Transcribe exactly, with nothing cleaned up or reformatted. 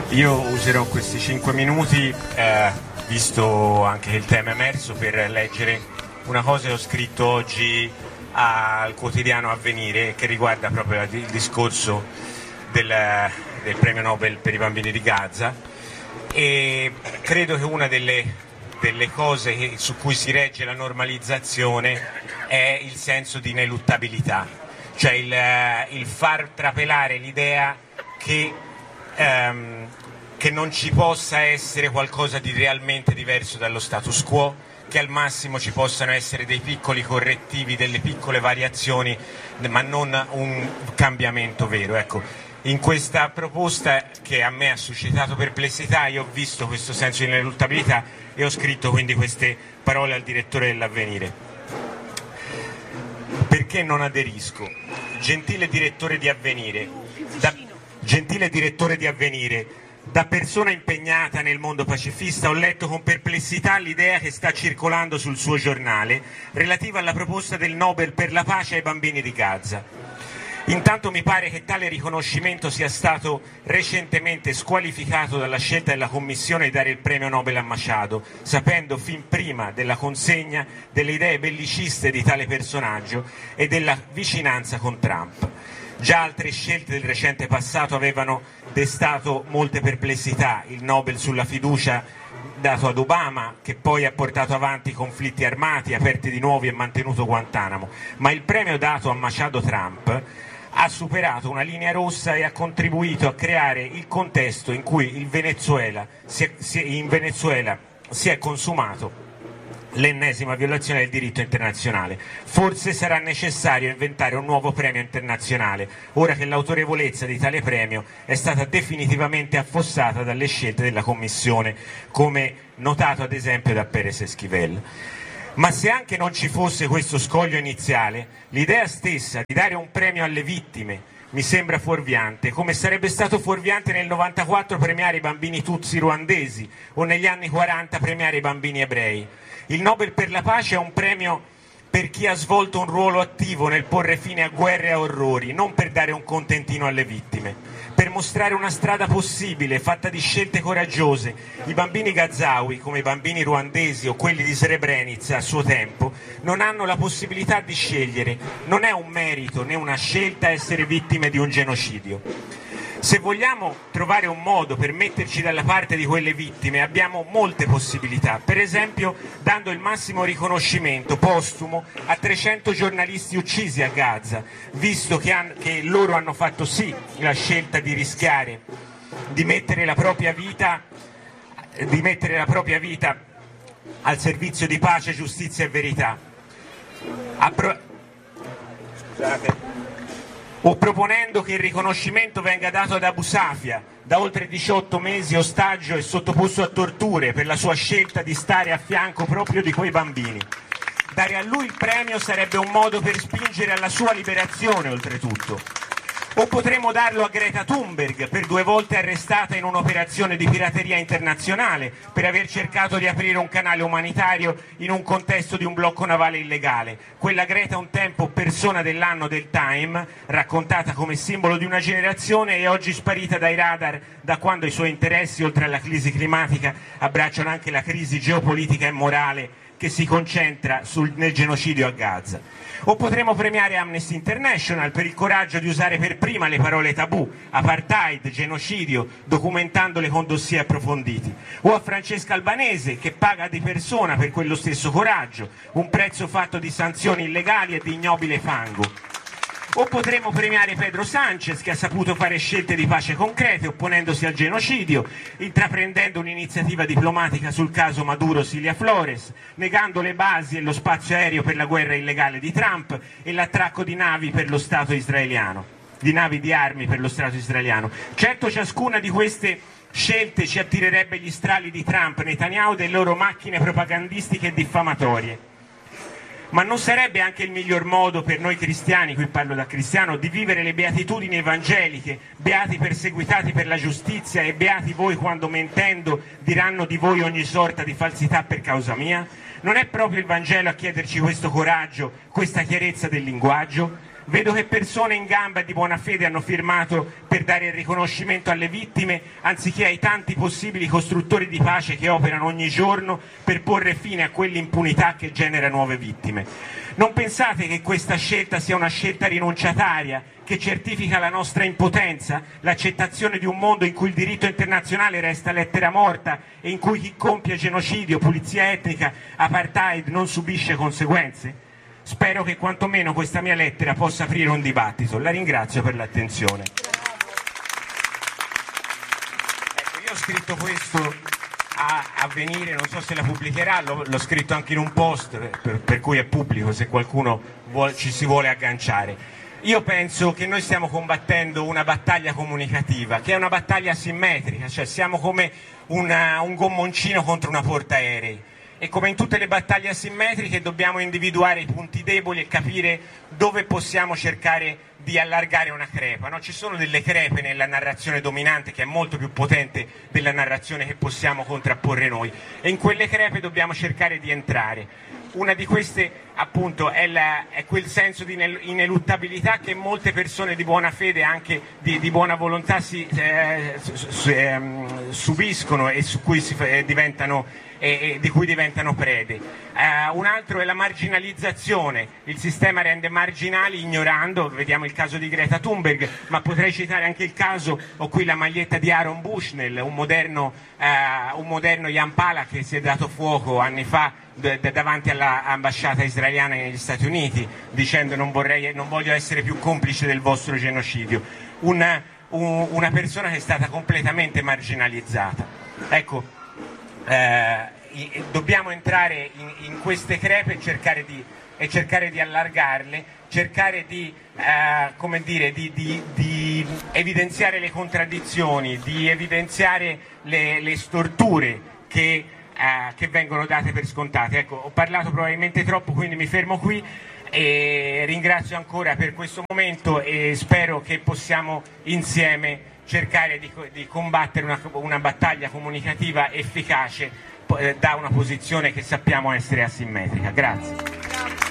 Io userò questi cinque minuti, eh, visto anche che il tema è emerso, per leggere una cosa che ho scritto oggi al quotidiano Avvenire, che riguarda proprio il discorso del, del premio Nobel per i bambini di Gaza, e credo che una delle, delle cose che, su cui si regge la normalizzazione è il senso di ineluttabilità, cioè il, il far trapelare l'idea che ehm, che non ci possa essere qualcosa di realmente diverso dallo status quo, che al massimo ci possano essere dei piccoli correttivi, delle piccole variazioni, ma non un cambiamento vero. Ecco, in questa proposta, che a me ha suscitato perplessità, io ho visto questo senso di ineluttabilità e ho scritto quindi queste parole al direttore dell'Avvenire. Perché non aderisco? Gentile direttore di Avvenire, da, gentile direttore di Avvenire, da persona impegnata nel mondo pacifista ho letto con perplessità l'idea che sta circolando sul suo giornale relativa alla proposta del Nobel per la pace ai bambini di Gaza. Intanto mi pare che tale riconoscimento sia stato recentemente squalificato dalla scelta della Commissione di dare il premio Nobel a Machado, sapendo fin prima della consegna delle idee belliciste di tale personaggio e della vicinanza con Trump. Già altre scelte del recente passato avevano destato molte perplessità, il Nobel sulla fiducia dato ad Obama, che poi ha portato avanti conflitti armati, aperti di nuovo e mantenuto Guantanamo, ma il premio dato a Machado Trump ha superato una linea rossa e ha contribuito a creare il contesto in cui il Venezuela si è, si, in Venezuela si è consumato l'ennesima violazione del diritto internazionale. Forse sarà necessario inventare un nuovo premio internazionale, ora che l'autorevolezza di tale premio è stata definitivamente affossata dalle scelte della Commissione, come notato ad esempio da Pérez Esquivel. Ma se anche non ci fosse questo scoglio iniziale, l'idea stessa di dare un premio alle vittime mi sembra fuorviante, come sarebbe stato fuorviante nel novantaquattro premiare i bambini tutsi ruandesi o negli anni quaranta premiare i bambini ebrei. Il Nobel per la pace è un premio per chi ha svolto un ruolo attivo nel porre fine a guerre e a orrori, non per dare un contentino alle vittime, per mostrare una strada possibile, fatta di scelte coraggiose. I bambini gazawi, come i bambini ruandesi o quelli di Srebrenica a suo tempo, non hanno la possibilità di scegliere. Non è un merito né una scelta essere vittime di un genocidio. Se vogliamo trovare un modo per metterci dalla parte di quelle vittime, abbiamo molte possibilità, per esempio dando il massimo riconoscimento postumo a trecento giornalisti uccisi a Gaza, visto che, han, che loro hanno fatto sì la scelta di rischiare, di mettere la propria vita, di mettere la propria vita al servizio di pace, giustizia e verità. Appro- Scusate. O proponendo che il riconoscimento venga dato ad Abu Safia, da oltre diciotto mesi ostaggio e sottoposto a torture per la sua scelta di stare a fianco proprio di quei bambini. Dare a lui il premio sarebbe un modo per spingere alla sua liberazione, oltretutto. O potremmo darlo a Greta Thunberg, per due volte arrestata in un'operazione di pirateria internazionale, per aver cercato di aprire un canale umanitario in un contesto di un blocco navale illegale. Quella Greta un tempo persona dell'anno del Time, raccontata come simbolo di una generazione e oggi sparita dai radar da quando i suoi interessi, oltre alla crisi climatica, abbracciano anche la crisi geopolitica e morale che si concentra sul, nel genocidio a Gaza. O potremo premiare Amnesty International per il coraggio di usare per prima le parole tabù, apartheid, genocidio, documentandole con dossier approfonditi. O a Francesca Albanese, che paga di persona per quello stesso coraggio, un prezzo fatto di sanzioni illegali e di ignobile fango. O potremo premiare Pedro Sánchez, che ha saputo fare scelte di pace concrete opponendosi al genocidio, intraprendendo un'iniziativa diplomatica sul caso Maduro-Cilia Flores, negando le basi e lo spazio aereo per la guerra illegale di Trump e l'attracco di navi per lo Stato israeliano, di navi di armi per lo Stato israeliano. Certo, ciascuna di queste scelte ci attirerebbe gli strali di Trump, Netanyahu e delle loro macchine propagandistiche e diffamatorie. Ma non sarebbe anche il miglior modo per noi cristiani, qui parlo da cristiano, di vivere le beatitudini evangeliche, beati perseguitati per la giustizia e beati voi quando mentendo diranno di voi ogni sorta di falsità per causa mia? Non è proprio il Vangelo a chiederci questo coraggio, questa chiarezza del linguaggio? Vedo che persone in gamba e di buona fede hanno firmato per dare il riconoscimento alle vittime, anziché ai tanti possibili costruttori di pace che operano ogni giorno per porre fine a quell'impunità che genera nuove vittime. Non pensate che questa scelta sia una scelta rinunciataria, che certifica la nostra impotenza, l'accettazione di un mondo in cui il diritto internazionale resta lettera morta e in cui chi compie genocidio, pulizia etnica, apartheid non subisce conseguenze? Spero che quantomeno questa mia lettera possa aprire un dibattito. La ringrazio per l'attenzione. Ecco, io ho scritto questo a Avvenire, non so se la pubblicherà, l'ho scritto anche in un post, per, per cui è pubblico se qualcuno vuole, ci si vuole agganciare. Io penso che noi stiamo combattendo una battaglia comunicativa, che è una battaglia asimmetrica, cioè siamo come una, un gommoncino contro una portaerei. E come in tutte le battaglie asimmetriche dobbiamo individuare i punti deboli e capire dove possiamo cercare di allargare una crepa, no? Ci sono delle crepe nella narrazione dominante che è molto più potente della narrazione che possiamo contrapporre noi, e in quelle crepe dobbiamo cercare di entrare. Una di queste appunto è, la, è quel senso di ineluttabilità che molte persone di buona fede, anche di, di buona volontà, si, eh, su, eh, subiscono e su cui si eh, diventano E, e di cui diventano prede. Uh, un altro è la marginalizzazione, il sistema rende marginali ignorando, vediamo il caso di Greta Thunberg, ma potrei citare anche il caso, ho qui la maglietta di Aaron Bushnell, un moderno, uh, un moderno Jan Palach che si è dato fuoco anni fa d- d- davanti all'ambasciata israeliana negli Stati Uniti, dicendo non, vorrei, non voglio essere più complice del vostro genocidio. Una, un, una persona che è stata completamente marginalizzata. Ecco, Eh, dobbiamo entrare in, in queste crepe e cercare di, e cercare di allargarle, cercare di, eh, come dire, di, di, di evidenziare le contraddizioni, di evidenziare le, le storture che, eh, che vengono date per scontate. Ecco, ho parlato probabilmente troppo, quindi mi fermo qui e ringrazio ancora per questo momento e spero che possiamo insieme cercare di, di combattere una, una battaglia comunicativa efficace eh, da una posizione che sappiamo essere asimmetrica. Grazie.